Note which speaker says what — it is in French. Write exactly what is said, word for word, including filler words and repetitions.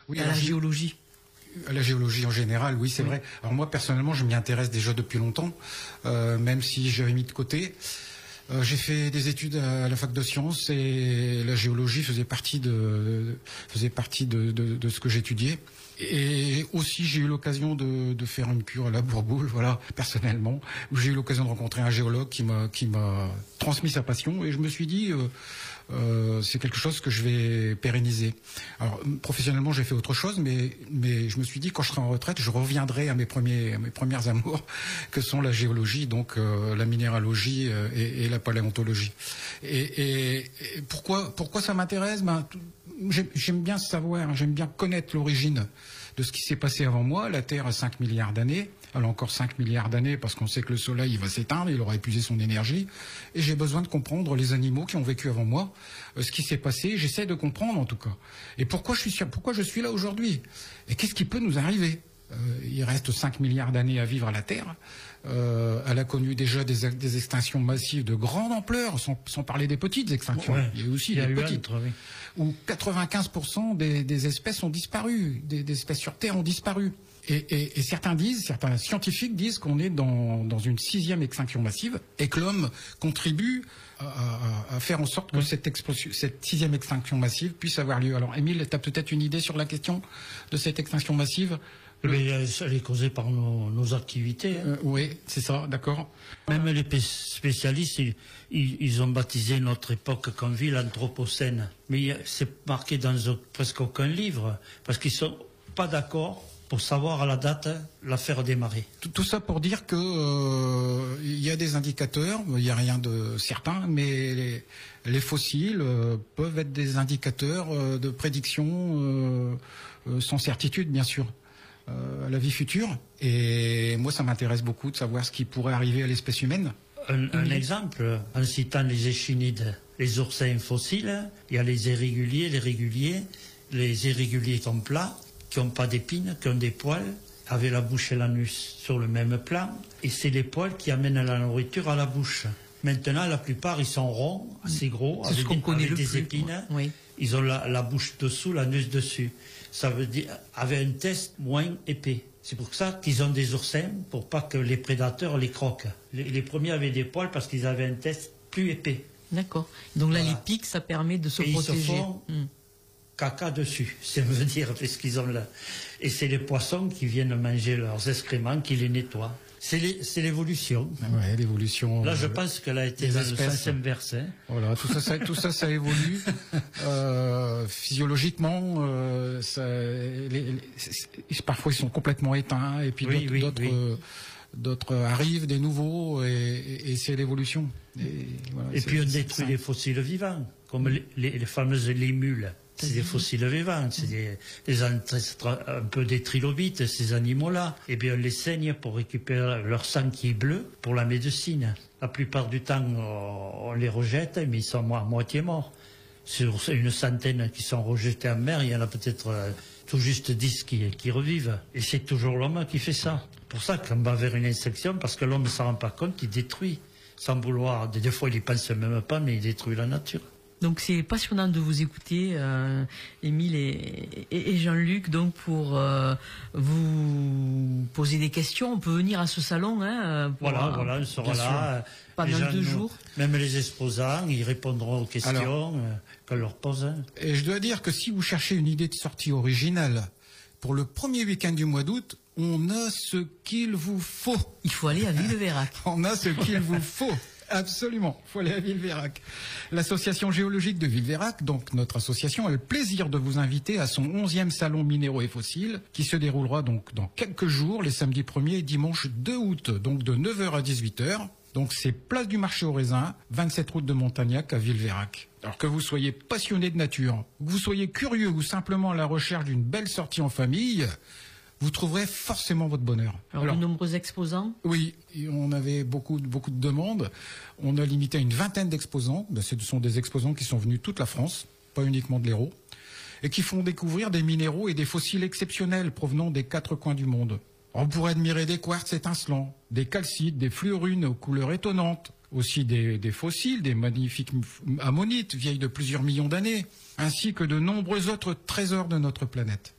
Speaker 1: oui,
Speaker 2: à la géologie.
Speaker 1: À la géologie en général, oui, c'est oui. vrai. Alors moi, personnellement, je m'y intéresse déjà depuis longtemps, euh, même si j'avais mis de côté. Euh, j'ai fait des études à la fac de sciences et la géologie faisait partie de, faisait partie de, de, de ce que j'étudiais. Et aussi, j'ai eu l'occasion de, de faire une cure à la Bourboule, voilà, personnellement, où j'ai eu l'occasion de rencontrer un géologue qui m'a, qui m'a transmis sa passion, et je me suis dit, euh, euh, c'est quelque chose que je vais pérenniser. Alors, professionnellement, j'ai fait autre chose, mais, mais je me suis dit, quand je serai en retraite, je reviendrai à mes premiers, à mes premières amours, que sont la géologie, donc euh, la minéralogie euh, et, et la paléontologie. Et, et, et pourquoi, pourquoi ça m'intéresse? Ben, tout, j'aime, j'aime bien savoir, j'aime bien connaître l'origine de ce qui s'est passé avant moi. La Terre a cinq milliards d'années. Elle a encore cinq milliards d'années parce qu'on sait que le Soleil il va s'éteindre, il aura épuisé son énergie. Et j'ai besoin de comprendre les animaux qui ont vécu avant moi, euh, ce qui s'est passé. J'essaie de comprendre en tout cas. Et pourquoi je suis, pourquoi je suis là aujourd'hui? Et qu'est-ce qui peut nous arriver? Euh, il reste cinq milliards d'années à vivre à la Terre. Euh, elle a connu déjà des, des extinctions massives de grande ampleur, sans, sans parler des petites extinctions. Ouais, il y a aussi il y a des petites, oui. Où quatre-vingt-quinze pour cent des, des espèces ont disparu, des, des espèces sur Terre ont disparu. Et, et, et certains disent, certains scientifiques disent qu'on est dans, dans une sixième extinction massive et que l'homme contribue à, à, à faire en sorte que oui. cette, explosion, cette sixième extinction massive puisse avoir lieu. Alors, Émile, tu as peut-être une idée sur la question de cette extinction massive?
Speaker 3: Mais elle est causée par nos, nos activités. Hein.
Speaker 1: Euh, oui, c'est ça, d'accord.
Speaker 3: Même les spécialistes, ils, ils ont baptisé notre époque comme vie l'Anthropocène. Mais c'est marqué dans presque aucun livre, parce qu'ils sont pas d'accord pour savoir à la date la faire démarrer.
Speaker 1: Tout, tout ça pour dire que euh, il y a des indicateurs, il n'y a rien de certain, mais les, les fossiles euh, peuvent être des indicateurs euh, de prédiction euh, euh, sans certitude, bien sûr. Euh, à la vie future, et moi ça m'intéresse beaucoup de savoir ce qui pourrait arriver à l'espèce humaine.
Speaker 3: Un, un exemple, en citant les échinides, les oursins fossiles, il y a les irréguliers, les réguliers, les irréguliers sont plats, qui n'ont pas d'épines, qui ont des poils, avec la bouche et l'anus sur le même plan, et c'est les poils qui amènent la nourriture à la bouche. Maintenant, la plupart, ils sont ronds, assez gros,
Speaker 2: c'est
Speaker 3: avec,
Speaker 2: ce
Speaker 3: des, avec des
Speaker 2: plus,
Speaker 3: épines.
Speaker 2: Oui.
Speaker 3: Ils ont la, la bouche dessous, l'anus dessus. Ça veut dire, avec un test moins épais. C'est pour ça qu'ils ont des oursins, pour pas que les prédateurs les croquent. Les, les premiers avaient des poils parce qu'ils avaient un test plus épais.
Speaker 2: D'accord. Donc là,
Speaker 3: voilà.
Speaker 2: les pics, ça permet de se
Speaker 3: et
Speaker 2: protéger.
Speaker 3: Ils se font hum. caca dessus, ça veut dire, parce qu'ils ont là. Et c'est les poissons qui viennent manger leurs excréments, qui les nettoient. C'est, les, c'est l'évolution.
Speaker 1: Ouais, l'évolution.
Speaker 3: Là, je pense qu'elle a été dans le sens inverse. Hein.
Speaker 1: Voilà, tout ça, ça, tout ça, ça évolue euh, physiologiquement. Euh, ça, les, les, parfois, ils sont complètement éteints, et puis oui, d'autres, oui, d'autres, oui. Euh, d'autres arrivent, des nouveaux, et, et, et c'est l'évolution. Et, voilà,
Speaker 3: et puis, on détruit les fossiles vivants, comme les, les, les fameuses limules. C'est des fossiles vivants, c'est des, des ancêtres un peu des trilobites, ces animaux-là. Et bien, on les saigne pour récupérer leur sang qui est bleu pour la médecine. La plupart du temps, on les rejette, mais ils sont à moitié morts. Sur une centaine qui sont rejetés en mer, il y en a peut-être euh, tout juste dix qui, qui revivent. Et c'est toujours l'homme qui fait ça. C'est pour ça qu'on va vers une extinction, parce que l'homme ne s'en rend pas compte, il détruit. Sans vouloir, des fois il y pense même pas, mais il détruit la nature.
Speaker 2: Donc c'est passionnant de vous écouter, euh, Émile et, et, et Jean-Luc, donc pour euh, vous poser des questions. On peut venir à ce salon, hein. Pour,
Speaker 3: voilà,
Speaker 2: euh,
Speaker 3: voilà, on sera là.
Speaker 2: Pendant deux jours.
Speaker 3: Même les exposants, ils répondront aux questions Alors, euh, qu'on leur pose.
Speaker 1: Et je dois dire que si vous cherchez une idée de sortie originale, pour le premier week-end du mois d'août, on a ce qu'il vous faut.
Speaker 2: Il faut aller à Villeveyrac.
Speaker 1: On a ce qu'il vous faut. Absolument, il faut aller à Villeveyrac. L'association géologique de Villeveyrac, donc notre association, a le plaisir de vous inviter à son onzième salon minéraux et fossiles, qui se déroulera donc dans quelques jours, les samedis premier et dimanche deux août, donc de neuf heures à dix-huit heures. Donc c'est place du marché aux raisins, vingt-sept route de Montagnac à Villeveyrac. Alors que vous soyez passionné de nature, que vous soyez curieux ou simplement à la recherche d'une belle sortie en famille, vous trouverez forcément votre bonheur.
Speaker 2: Alors, Alors de nombreux exposants.
Speaker 1: Oui, on avait beaucoup, beaucoup de demandes. On a limité à une vingtaine d'exposants. Ben, ce sont des exposants qui sont venus de toute la France, pas uniquement de l'Hérault, et qui font découvrir des minéraux et des fossiles exceptionnels provenant des quatre coins du monde. On pourrait admirer des quartz étincelants, des calcites, des fluorines aux couleurs étonnantes, aussi des, des fossiles, des magnifiques ammonites vieilles de plusieurs millions d'années, ainsi que de nombreux autres trésors de notre planète.